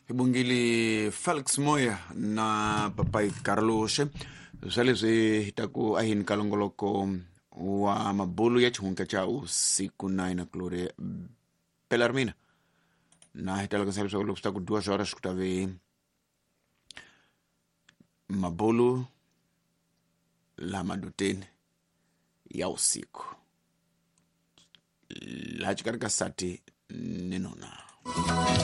Ibungili Felix Moya na Papai Carlos Saleze hitaku ahin kalongoloko wa mabulu ya chunka cha usiku na ina klore Pelarmina na hitalaka salisa ulupstaku 2 horas kutave mabulu la maduteni ya usiku la chikarika sati ninona